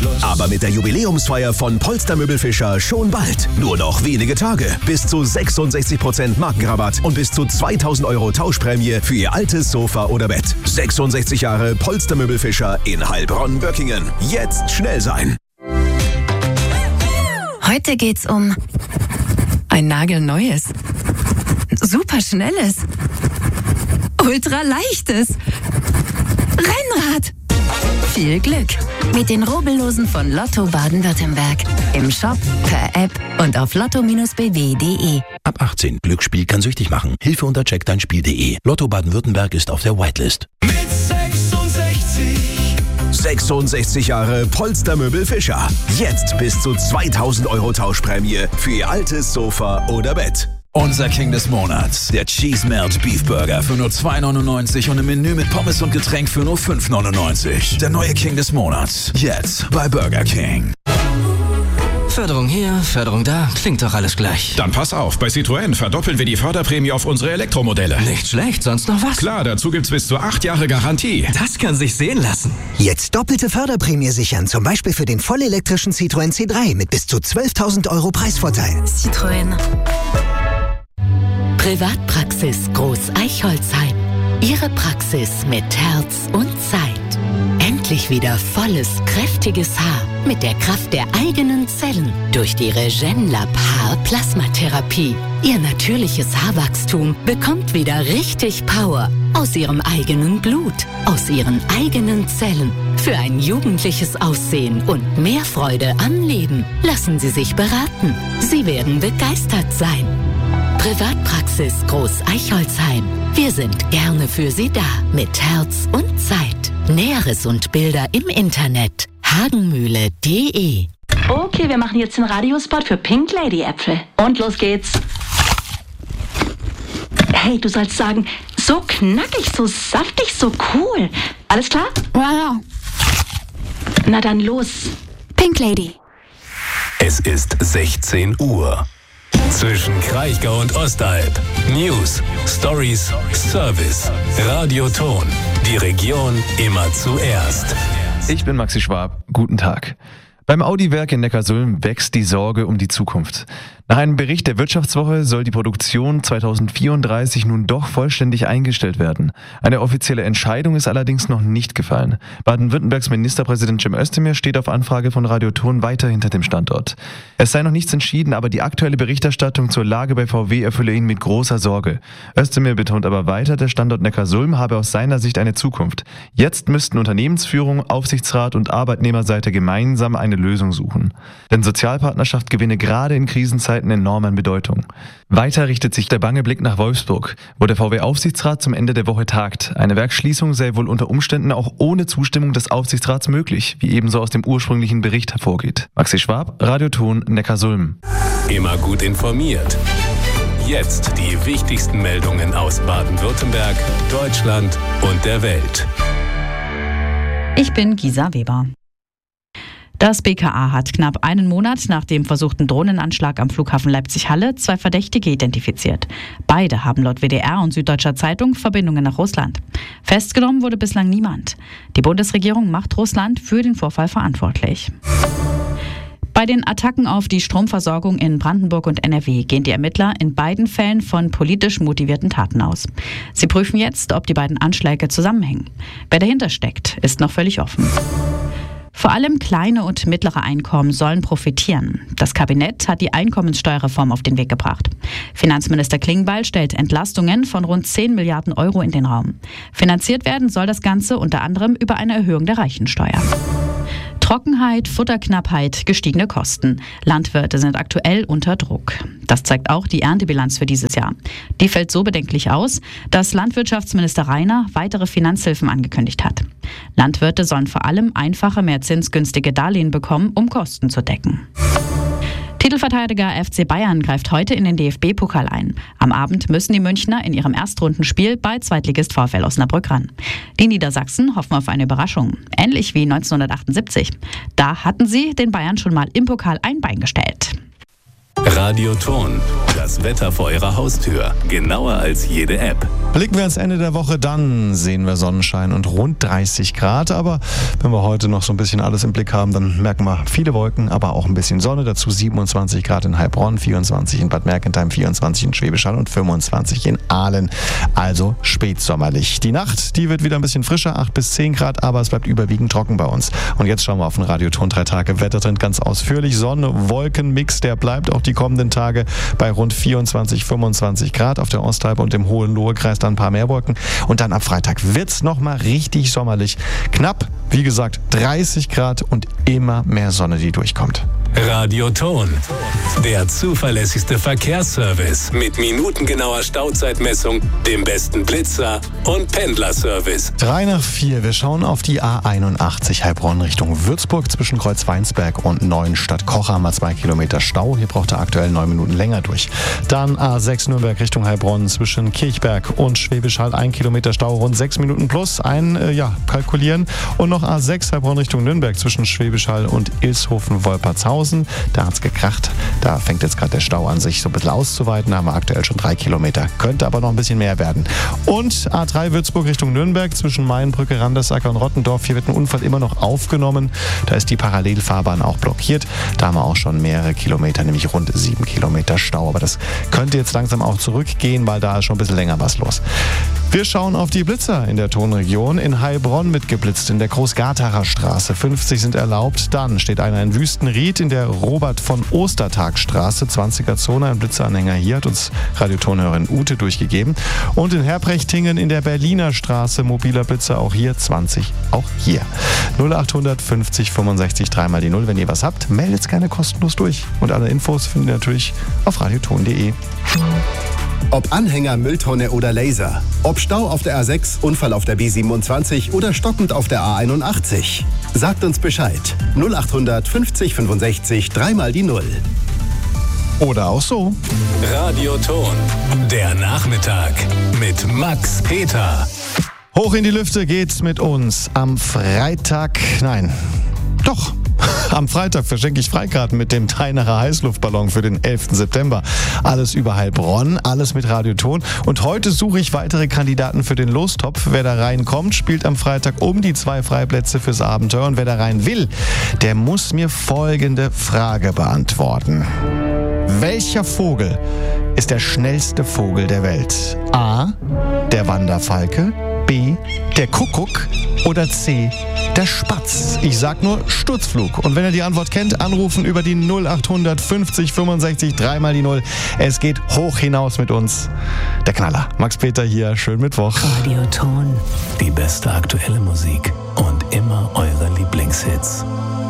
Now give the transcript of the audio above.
Schluss. Aber mit der Jubiläumsfeier von Polster Möbel Fischer schon bald. Nur noch wenige Tage. Bis zu 66% Markenrabatt und bis zu 2.000 € Tauschprämie für Ihr altes Sofa oder Bett. 66 Jahre Polster Möbel Fischer in Heilbronn-Böckingen. Jetzt schnell sein. Heute geht's um ein nagelneues, superschnelles, ultraleichtes Rennrad. Viel Glück mit den Rubbellosen von Lotto Baden-Württemberg. Im Shop, per App und auf lotto-bw.de. Ab 18. Glücksspiel kann süchtig machen. Hilfe unter checkdeinspiel.de. Lotto Baden-Württemberg ist auf der Whitelist. Mit 66 Jahre Polster Möbel Fischer. Jetzt bis zu 2.000 € Tauschprämie für Ihr altes Sofa oder Bett. Unser King des Monats, der Cheese Melt Beef Burger für nur 2,99 und im Menü mit Pommes und Getränk für nur 5,99. Der neue King des Monats, jetzt bei Burger King. Förderung hier, Förderung da, klingt doch alles gleich. Dann pass auf, bei Citroën verdoppeln wir die Förderprämie auf unsere Elektromodelle. Nicht schlecht, sonst noch was? Klar, dazu gibt's bis zu 8 Jahre Garantie. Das kann sich sehen lassen. Jetzt doppelte Förderprämie sichern, zum Beispiel für den vollelektrischen Citroën C3 mit bis zu 12.000 € Preisvorteil. Citroën. Privatpraxis Groß-Eichholzheim. Ihre Praxis mit Herz und Zeit. Endlich wieder volles, kräftiges Haar mit der Kraft der eigenen Zellen durch die Regenlab Haar-Plasmatherapie. Ihr natürliches Haarwachstum bekommt wieder richtig Power aus Ihrem eigenen Blut, aus Ihren eigenen Zellen. Für ein jugendliches Aussehen und mehr Freude am Leben lassen Sie sich beraten. Sie werden begeistert sein. Privatpraxis Groß-Eichholzheim. Wir sind gerne für Sie da mit Herz und Zeit. Näheres und Bilder im Internet hagenmühle.de. Okay, wir machen jetzt den Radiospot für Pink Lady Äpfel. Und los geht's. Hey, du sollst sagen, so knackig, so saftig, so cool. Alles klar? Ja. Na dann los. Pink Lady. Es ist 16 Uhr. Zwischen Kraichgau und Ostalb. News, Stories, Service. Radioton. Die Region immer zuerst. Ich bin Maxi Schwab. Guten Tag. Beim Audi-Werk in Neckarsulm wächst die Sorge um die Zukunft. Nach einem Bericht der Wirtschaftswoche soll die Produktion 2034 nun doch vollständig eingestellt werden. Eine offizielle Entscheidung ist allerdings noch nicht gefallen. Baden-Württembergs Ministerpräsident Cem Özdemir steht auf Anfrage von Radioton weiter hinter dem Standort. Es sei noch nichts entschieden, aber die aktuelle Berichterstattung zur Lage bei VW erfülle ihn mit großer Sorge. Özdemir betont aber weiter, der Standort Neckarsulm habe aus seiner Sicht eine Zukunft. Jetzt müssten Unternehmensführung, Aufsichtsrat und Arbeitnehmerseite gemeinsam eine Lösung suchen. Denn Sozialpartnerschaft gewinne gerade in Krisenzeiten enorm an Bedeutung. Weiter richtet sich der bange Blick nach Wolfsburg, wo der VW-Aufsichtsrat zum Ende der Woche tagt. Eine Werksschließung sei wohl unter Umständen auch ohne Zustimmung des Aufsichtsrats möglich, wie ebenso aus dem ursprünglichen Bericht hervorgeht. Maxi Schwab, Radioton, Neckarsulm. Immer gut informiert. Jetzt die wichtigsten Meldungen aus Baden-Württemberg, Deutschland und der Welt. Ich bin Gisa Weber. Das BKA hat knapp einen Monat nach dem versuchten Drohnenanschlag am Flughafen Leipzig-Halle 2 Verdächtige identifiziert. Beide haben laut WDR und Süddeutscher Zeitung Verbindungen nach Russland. Festgenommen wurde bislang niemand. Die Bundesregierung macht Russland für den Vorfall verantwortlich. Bei den Attacken auf die Stromversorgung in Brandenburg und NRW gehen die Ermittler in beiden Fällen von politisch motivierten Taten aus. Sie prüfen jetzt, ob die beiden Anschläge zusammenhängen. Wer dahinter steckt, ist noch völlig offen. Vor allem kleine und mittlere Einkommen sollen profitieren. Das Kabinett hat die Einkommenssteuerreform auf den Weg gebracht. Finanzminister Klingbeil stellt Entlastungen von rund 10 Milliarden Euro in den Raum. Finanziert werden soll das Ganze unter anderem über eine Erhöhung der Reichensteuer. Trockenheit, Futterknappheit, gestiegene Kosten. Landwirte sind aktuell unter Druck. Das zeigt auch die Erntebilanz für dieses Jahr. Die fällt so bedenklich aus, dass Landwirtschaftsminister Rainer weitere Finanzhilfen angekündigt hat. Landwirte sollen vor allem einfache, mehr zinsgünstige Darlehen bekommen, um Kosten zu decken. Titelverteidiger FC Bayern greift heute in den DFB-Pokal ein. Am Abend müssen die Münchner in ihrem Erstrundenspiel bei Zweitligist VfL Osnabrück ran. Die Niedersachsen hoffen auf eine Überraschung, ähnlich wie 1978. Da hatten sie den Bayern schon mal im Pokal ein Bein gestellt. Radioton. Das Wetter vor Ihrer Haustür. Genauer als jede App. Blicken wir ans Ende der Woche, dann sehen wir Sonnenschein und rund 30 Grad. Aber wenn wir heute noch so ein bisschen alles im Blick haben, dann merken wir viele Wolken, aber auch ein bisschen Sonne. Dazu 27 Grad in Heilbronn, 24 in Bad Mergentheim, 24 in Schwäbisch Hall und 25 in Aalen. Also spätsommerlich. Die Nacht, die wird wieder ein bisschen frischer, 8 bis 10 Grad, aber es bleibt überwiegend trocken bei uns. Und jetzt schauen wir auf den Radioton 3 Tage Wettertrend ganz ausführlich. Sonne-Wolken-Mix, der bleibt auch die kommenden Tage bei rund 24, 25 Grad auf der Osthalbe und im Hohenlohe-Kreis dann ein paar mehr Wolken. Und dann ab Freitag wird's nochmal richtig sommerlich. Knapp, wie gesagt, 30 Grad und immer mehr Sonne, die durchkommt. Radioton. Der zuverlässigste Verkehrsservice mit minutengenauer Stauzeitmessung, dem besten Blitzer und Pendlerservice. 3 nach 4. Wir schauen auf die A81 Heilbronn Richtung Würzburg zwischen Kreuz Weinsberg und Neuenstadt-Koch haben wir 2 Kilometer Stau. Hier braucht er aktuell 9 Minuten länger durch. Dann A6 Nürnberg Richtung Heilbronn zwischen Kirchberg und Schwäbisch Hall 1 Kilometer Stau, rund 6 Minuten plus. Kalkulieren. Und noch A6 Heilbronn Richtung Nürnberg zwischen Schwäbisch Hall und Ilshofen-Wolpertshausen. Da hat es gekracht. Da fängt jetzt gerade der Stau an, sich so ein bisschen auszuweiten. Da haben wir aktuell schon 3 Kilometer. Könnte aber noch ein bisschen mehr werden. Und A3 Würzburg Richtung Nürnberg zwischen Mainbrücke, Randersacker und Rottendorf. Hier wird ein Unfall immer noch aufgenommen. Da ist die Parallelfahrbahn auch blockiert. Da haben wir auch schon mehrere Kilometer, nämlich rund 7 Kilometer Stau. Aber das könnte jetzt langsam auch zurückgehen, weil da ist schon ein bisschen länger was los. Wir schauen auf die Blitzer in der Tonregion. In Heilbronn mit geblitzt, in der Großgartacher Straße. 50 sind erlaubt. Dann steht einer in Wüstenried in der Robert-von-Ostertag-Straße, 20er-Zone. Ein Blitzeranhänger hier hat uns Radiotonhörerin Ute durchgegeben. Und in Herprechtingen in der Berliner Straße, mobiler Blitzer, auch hier 20, auch hier. 0800 50 65 3 mal die 0. Wenn ihr was habt, meldet es gerne kostenlos durch. Und alle Infos findet ihr natürlich auf radioton.de. Ob Anhänger, Mülltonne oder Laser. Ob Stau auf der A6, Unfall auf der B27 oder stockend auf der A81. Sagt uns Bescheid. 0800 50 65 3 mal die 0. Oder auch so. Radioton. Der Nachmittag mit Max Peter. Hoch in die Lüfte geht's mit uns am Freitag. Nein, doch. Am Freitag verschenke ich Freikarten mit dem Teinacher Heißluftballon für den 11. September. Alles über Heilbronn, alles mit Radioton. Und heute suche ich weitere Kandidaten für den Lostopf. Wer da reinkommt, spielt am Freitag um die 2 Freiplätze fürs Abenteuer. Und wer da rein will, der muss mir folgende Frage beantworten. Welcher Vogel ist der schnellste Vogel der Welt? A. Der Wanderfalke. B. Der Kuckuck. Oder C. Der Spatz. Ich sag nur Sturzflug. Und wenn ihr die Antwort kennt, anrufen über die 0800 50 65 3 mal die 0. Es geht hoch hinaus mit uns. Der Knaller. Max Peter hier. Schönen Mittwoch. Radioton. Die beste aktuelle Musik und immer eure Lieblingshits.